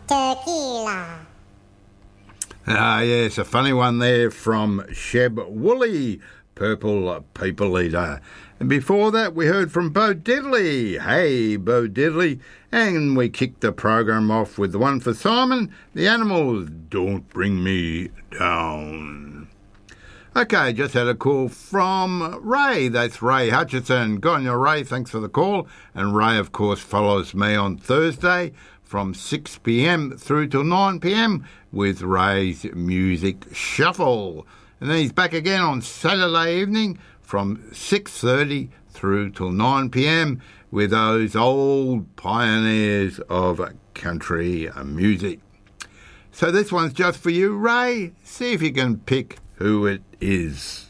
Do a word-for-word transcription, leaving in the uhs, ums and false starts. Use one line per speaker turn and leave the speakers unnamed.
Tequila.
Ah, yes, a funny one there from Sheb Woolley, Purple People Eater. And before that, we heard from Bo Diddley. Hey, Bo Diddley. And we kicked the program off with the one for Simon, The Animals, Don't Bring Me Down. Okay, just had a call from Ray. That's Ray Hutchison. Go on, your Ray. Thanks for the call. And Ray, of course, follows me on Thursday from six p.m. through till nine p.m. with Ray's Music Shuffle. And then he's back again on Saturday evening from six thirty through till nine p.m. with those old pioneers of country music. So this one's just for you, Ray. See if you can pick who it is.